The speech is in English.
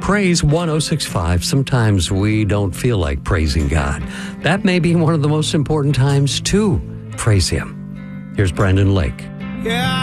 Praise 106.5. Sometimes we don't feel like praising God. That may be one of the most important times to praise Him. Here's Brandon Lake. Yeah.